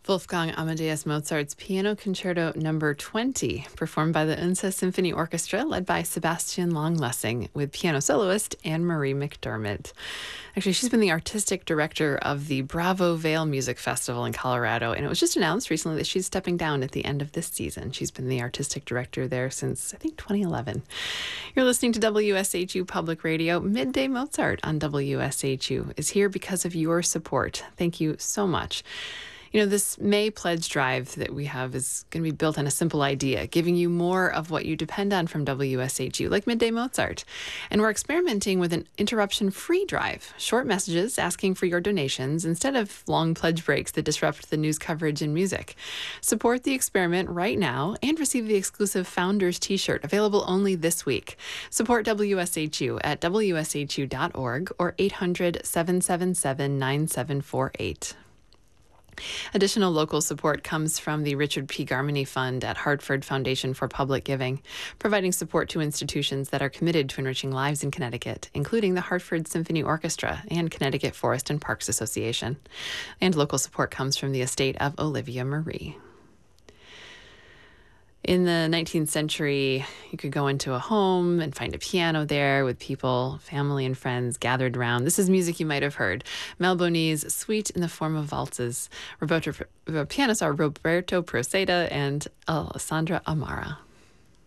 Wolfgang Amadeus Mozart's Piano Concerto No. 20, performed by the Unsa Symphony Orchestra, led by Sebastian Long-Lessing, with piano soloist Anne-Marie McDermott. Actually, she's been the artistic director of the Bravo Vale Music Festival in Colorado, and it was just announced recently that she's stepping down at the end of this season. She's been the artistic director there since, I think, 2011. You're listening to WSHU Public Radio. Midday Mozart on WSHU is here because of your support. Thank you so much. You know, this May pledge drive that we have is going to be built on a simple idea, giving you more of what you depend on from WSHU, like Midday Mozart. And we're experimenting with an interruption-free drive, short messages asking for your donations instead of long pledge breaks that disrupt the news coverage and music. Support the experiment right now and receive the exclusive Founders t-shirt, available only this week. Support WSHU at wshu.org or 800-777-9748. Additional local support comes from the Richard P. Garmany Fund at Hartford Foundation for Public Giving, providing support to institutions that are committed to enriching lives in Connecticut, including the Hartford Symphony Orchestra and Connecticut Forest and Parks Association. And local support comes from the estate of Olivia Marie. In the 19th century, you could go into a home and find a piano there with people, family and friends gathered around. This is music you might have heard. Melboni's Suite in the Form of Valses. Pianists are Roberto Proceda and Alessandra Amara.